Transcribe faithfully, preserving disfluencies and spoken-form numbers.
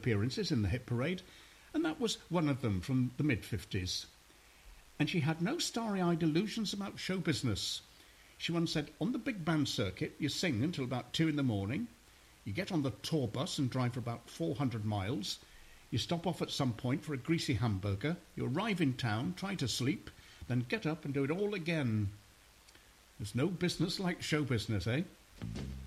appearances in the hit parade, and that was one of them from the mid-fifties. And she had no starry-eyed illusions about show business. She once said, on the big band circuit, you sing until about two in the morning, you get on the tour bus and drive for about four hundred miles, you stop off at some point for a greasy hamburger, you arrive in town, try to sleep, then get up and do it all again. There's no business like show business, eh?